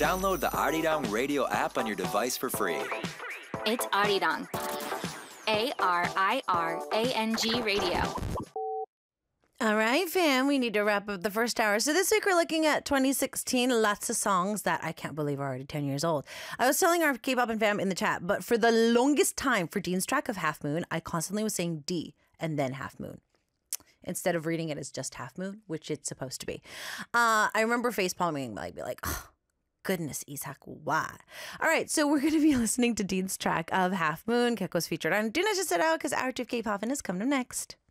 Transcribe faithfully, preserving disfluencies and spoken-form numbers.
Download the Arirang Radio app on your device for free. It's Arirang. A R I R A N G Radio. All right, fam, we need to wrap up the first hour. So this week we're looking at twenty sixteen, lots of songs that I can't believe are already ten years old. I was telling our K-pop and fam in the chat, but for the longest time for Dean's track of Half Moon, I constantly was saying D and then Half Moon, instead of reading it as just Half Moon, which it's supposed to be. Uh, I remember facepalming, like, be like, oh, goodness, Isak, why? All right, so we're going to be listening to Dean's track of Half Moon. Keko's featured on Do Not Just Sit Out because our two of K-pop is coming up next.